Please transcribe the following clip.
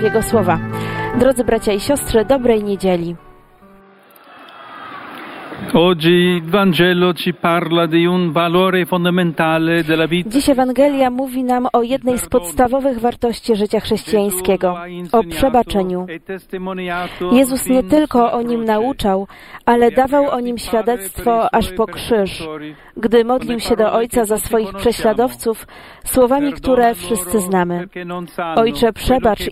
Jego słowa. Drodzy bracia i siostry, dobrej niedzieli. Dziś Ewangelia mówi nam o jednej z podstawowych wartości życia chrześcijańskiego, o przebaczeniu. Jezus nie tylko o nim nauczał, ale dawał o nim świadectwo aż po krzyż, gdy modlił się do Ojca za swoich prześladowców słowami, które wszyscy znamy. Ojcze, przebacz